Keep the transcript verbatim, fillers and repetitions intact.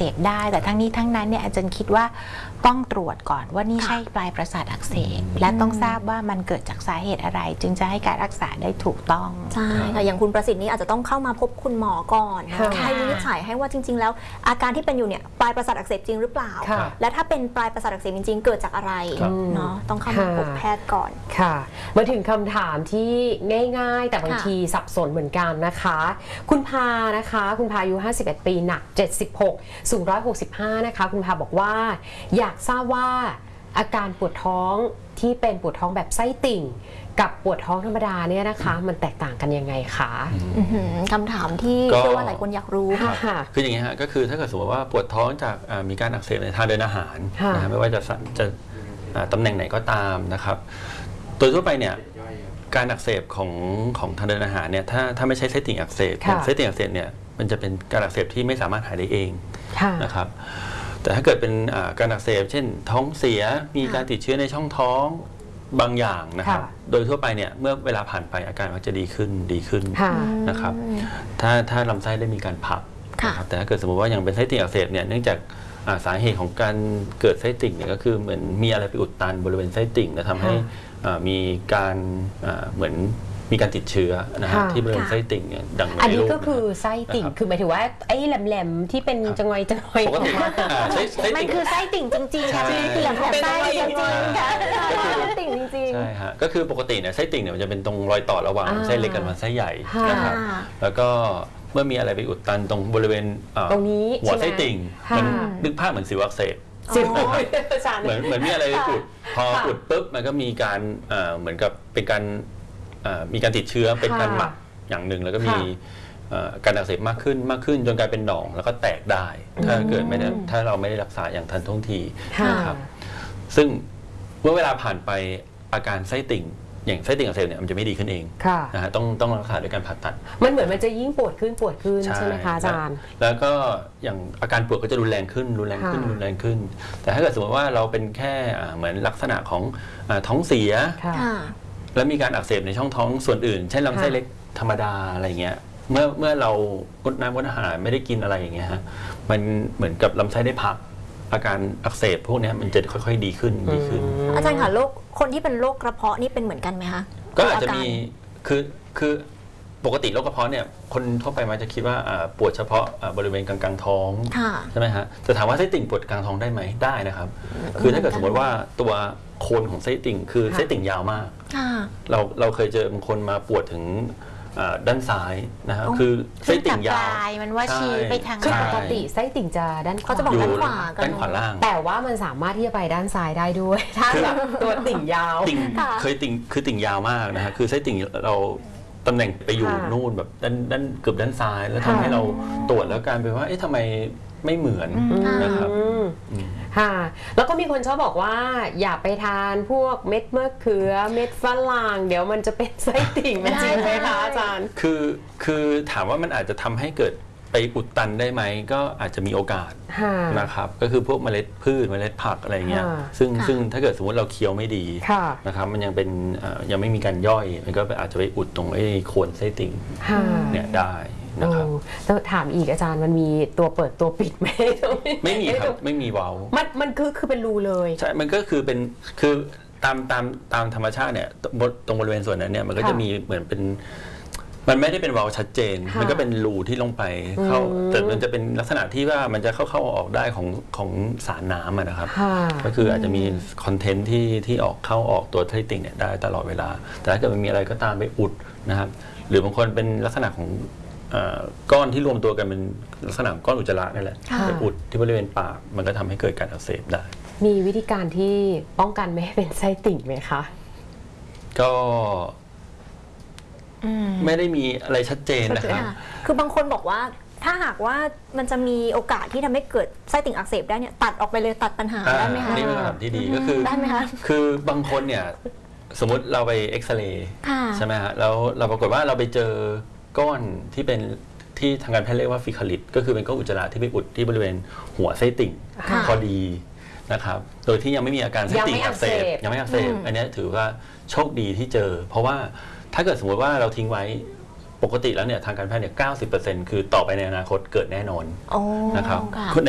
บได้แต่ทั้งนี้ทั้งนั้นเนี่ยอาจารย์คิดว่าต้องตรวจก่อนว่านี่ใช่ปลายประสาทอักเสบและต้องทราบว่ามันเกิดจากสาเหตุอะไรจึงจะให้การรักษาได้ถูกต้องใช่ค่ะอย่างคุณประสิทธิ์นี่อาจจะต้องเข้ามาพบคุณหมอก่อนให้วินิจฉัยให้ว่าจริงๆแล้วอาการที่เป็นอยู่เนี่ยปลายประสาทอักเสบจริงหรือเปล่าและถ้าเป็นปลายประสาทอักเสบจริงๆเกิดจากอะไรเนาะต้องเข้ามาพบแพทย์ก่อนค่ะมาถึงคำถามที่ง่ายๆแต่บางทีสับสนเหมือนกันนะคะคุณพานะคะคุณพาอายุห้าสิบเอ็ดปีหนักเจ็ดสิบหกสูงหนึ่งร้อยหกสิบห้านะคะคุณพาบอกว่าอยากทราบว่าอาการปวดท้องที่เป็นปวดท้องแบบไส้ติ่งกับปวดท้องธรรมดาเนี่ยนะคะมันแตกต่างกันยังไงคะคำถามที่เชื่อว่าหลายคนอยากรู้ค่ะคืออย่างนี้ฮะก็คือถ้าเกิดสมมติว่าปวดท้องจากมีการอักเสบในทางเดินอาหารนะไม่ว่าจะจะตำแหน่งไหนก็ตามนะครับโดยทั่วไปเนี่ยการอักเสบของของทางเดินอาหารเนี่ยถ้าถ้าไม่ใช่ไส้ติ่งอักเสบไส้ติ่งอักเสบเนี่ยมันจะเป็นการอักเสบที่ไม่สามารถหายได้เองนะครับแต่ถ้าเกิดเป็นการอักเสบเช่นท้องเสียมีการติดเชื้อในช่องท้องบางอย่างนะครับโดยทั่วไปเนี่ยเมื่อเวลาผ่านไปอาการมันจะดีขึ้นดีขึ้นนะครับถ้าถ้าลำไส้ได้มีการพักนะครับแต่ถ้าเกิดสมมติว่ายังเป็นไส้ติ่งอักเสบเนี่ยเนื่องจากสาเหตุของการเกิดไส้ติ่งเนี่ยก็คือเหมือนมีอะไรไปอุดตันบริเวณไส้ติ่งและทำให้มีการเหมือนมีการติดเชื้อนะฮะที่บริเวณไส้ติ่งเนี่ยดังในรูปอันนี้ก็คือไส้ติ่งคือหมายถึงว่าไอ้แหลมๆที่เป็นจังไงจังไงปกติมันคือไส้ติ่งจริงๆค่ะคือแหลมไส้จริงๆค่ะไส้ติ่งจริงๆใช่ฮะก็คือปกติเนี่ยไส้ติ่งเนี่ยมันจะเป็นตรงรอยต่อระหว่างไส้เล็กกับไส้ใหญ่นะครับแล้วก็เมื่อมีอะไรไปอุดตันตรงบริเวณตรงนี้หัวไส้ติ่งมันนึกภาพเหมือนสิวอักเสบเหมือนเหมือนมีอะไรอุดพออุดปุ๊บมันก็มีการเหมือนกับเป็นการมีการติดเชื้อเป็นการหมักอย่างหนึ่งแล้วก็มีการอักเสบมากขึ้นมากขึ้นจนกลายเป็นหนองแล้วก็แตกได้ถ้าเกิดไม่ได้ถ้าเราไม่ได้รักษาอย่างทันท่วงทีนะครับซึ่งเมื่อเวลาผ่านไปอาการไส้ติ่งอย่างไส้ติ่งอักเสบเนี่ยมันจะไม่ดีขึ้นเองนะฮะต้องต้องรักษาด้วยการผ่าตัดมันเหมือนมันจะยิ่งปวดขึ้นปวดขึ้นใช่ไหมคะอาจารย์แล้วก็อย่างอาการปวดก็จะรุนแรงขึ้นรุนแรงขึ้นรุนแรงขึ้นแต่ถ้าเกิดสมมติว่าเราเป็นแค่เหมือนลักษณะของท้องเสียแล้วมีการอักเสบในช่องท้องส่วนอื่นเช่นลำไส้เล็กธรรมดาอะไรเงี้ยเมื่อเมื่อเรางดน้ำงดอาหารไม่ได้กินอะไรอย่างเงี้ยฮะมันเหมือนกับลำไส้ได้พักอาการอักเสบพวกนี้มันจะค่อยๆดีขึ้นดีขึ้นอาจารย์ค่ะโรคคนที่เป็นโรคกระเพาะนี่เป็นเหมือนกันไหมคะก็อาจจะมีคือคือปกติโรคกระเพาะเนี่ยคนทั่วไปมันจะคิดว่าปวดเฉพาะบริเวณกลางๆท้องใช่ไหมฮะแต่ถามว่าไส้ติ่งปวดกลางท้องได้ไหมได้นะครับคือถ้าเกิดสมมติว่าตัวโคนของไส้ติ่งคือไส้ติ่งยาวมากเราเราเคยเจอบางคนมาปวดถึงด้านซ้ายนะครับคือไส้ติ่งยาวมันว่าชี้ไปทางคือปกติไส้ติ่งจะด้านเขาจะบอกด้านขวาด้านขวาล่างแต่ว่ามันสามารถที่จะไปด้านซ้ายได้ด้วยถ้าแบบตัวติ่งยาวติ่งเคยติ่งคือติ่งยาวมากนะฮะคือไส้ติ่งเราตำแหน่งไปอยู่นู่นแบบด้านด้านเกือบด้านซ้ายแล้วทำให้เราตรวจแล้วการไปว่าเอ๊ะทำไมไม่เหมือนนะครับค่ะแล้วก็มีคนชอบบอกว่าอย่าไปทานพวกเม็ดมะเขือเม็ดฝรั่งเดี๋ยวมันจะเป็นไส้ติ่งมันจริงไหมคะอาจารย์คือคือถามว่ามันอาจจะทำให้เกิดไปอุดตันได้ไหมก็อาจจะมีโอกาสนะครับก็คือพวกเมล็ดพืชเมล็ดผักอะไรเงี้ยซึ่งซึ่งถ้าเกิดสมมติเราเคี้ยวไม่ดีนะครับมันยังเป็นยังไม่มีการย่อยมันก็อาจจะไปอุดตรงไอ้โคนไส้ติ่งเนี่ยได้นะครับแล้วถามอีกอาจารย์มันมีตัวเปิดตัวปิดไหมไม่มีครับไม่มีวาล์วมันมันคือคือเป็นรูเลยใช่มันก็คือเป็นคือตามตามตามธรรมชาติเนี่ยตรงบริเวณส่วนนั้นเนี่ยมันก็จะมีเหมือนเป็นมันไม่ได้เป็นวาล์วชัดเจนมันก็เป็นรูที่ลงไปเข้าแต่มันจะเป็นลักษณะที่ว่ามันจะเข้าเข้าออกได้ของของสารน้ำนะครับก็คืออาจจะมีคอนเทนต์ที่ที่ออกเข้าออกตัวไส้ติ่งเนี่ยได้ตลอดเวลาแต่ถ้าเกิดมันมีอะไรก็ตามไปอุดนะครับหรือบางคนเป็นลักษณะของก้อนที่รวมตัวกันเป็นลักษณะก้อนอุจจาระนั่นแหละไปอุดที่บริเวณปากมันก็ทำให้เกิดการอักเสบได้มีวิธีการที่ป้องกันไม่ให้เป็นไส้ติ่งไหมคะก็ไม่ได้มีอะไรชัดเจนนะครับคือบางคนบอกว่าถ้าหากว่ามันจะมีโอกาสที่ทำให้เกิดไส้ติ่งอักเสบได้เนี่ยตัดออกไปเลยตัดปัญหาได้ไหมคะนี่เป็นคำถามที่ดีก็คือได้ไหมคะคือบางคนเนี่ยสมมติเราไปเอ็กซเรย์ใช่ไหมฮะแล้วเราปรากฏว่าเราไปเจอก้อนที่เป็นที่ทางการแพทย์เรียกว่าฟิคาลิตก็คือเป็นก้อนอุจจาระที่ไปอุดที่บริเวณหัวไส้ติ่งพอดีนะครับโดยที่ยังไม่มีอาการไส้ติ่งอักเสบยังไม่อักเสบอันนี้ถือว่าโชคดีที่เจอเพราะว่าถ้าเกิดสมมติว่าเราทิ้งไว้ปกติแล้วเนี่ยทางการแพทย์เนี่ย เก้าสิบเปอร์เซ็นต์ คือต่อไปในอนาคตเกิดแน่นอนนะครับ